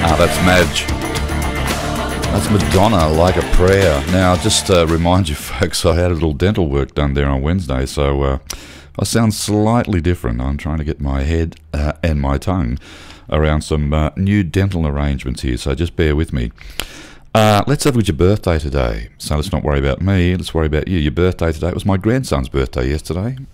That's Madge. That's Madonna, Like a Prayer. Now, just to remind you folks, I had a little dental work done there on Wednesday, so I sound slightly different. I'm trying to get my head and my tongue around some new dental arrangements here, so just bear with me. Let's have a look at your birthday today. So let's not worry about me, let's worry about you. Your birthday today, it was my grandson's birthday yesterday.